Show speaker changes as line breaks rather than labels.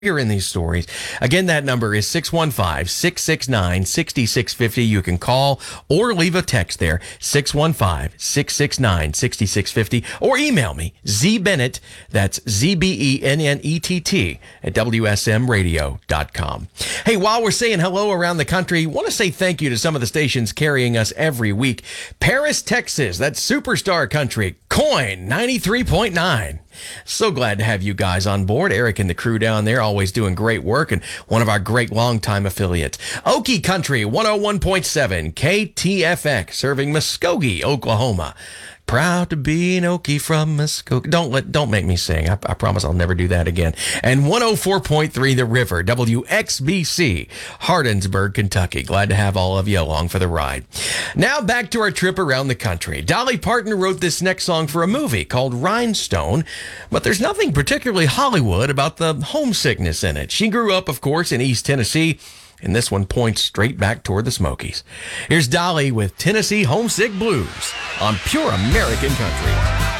in these stories. Again, that number is 615-669-6650. You can call or leave a text there, 615-669-6650, or email me, zbennett, that's ZBENNETT, at WSMradio.com. Hey, while we're saying hello around the country, want to say thank you to some of the stations carrying us every week. Paris, Texas, that's Superstar Country, Coin 93.9. So glad to have you guys on board. Eric and the crew down there always doing great work, and one of our great longtime affiliates. Okie Country 101.7 KTFX, serving Muskogee, Oklahoma. Proud to be an Okie from Muskogee. Don't make me sing. I promise I'll never do that again. And 104.3 The River, WXBC, Hardinsburg, Kentucky. Glad to have all of you along for the ride. Now back to our trip around the country. Dolly Parton wrote this next song for a movie called Rhinestone, but there's nothing particularly Hollywood about the homesickness in it. She grew up, of course, in East Tennessee, and this one points straight back toward the Smokies. Here's Dolly with Tennessee Homesick Blues on Pure American Country.